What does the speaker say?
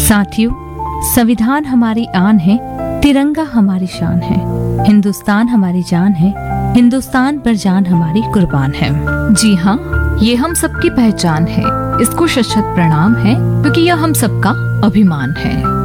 साथियों, संविधान हमारी आन है, तिरंगा हमारी शान है, हिंदुस्तान हमारी जान है, हिंदुस्तान पर जान हमारी कुर्बान है। जी हाँ, ये हम सबकी पहचान है। इसको शत शत प्रणाम है, क्योंकि यह हम सबका अभिमान है।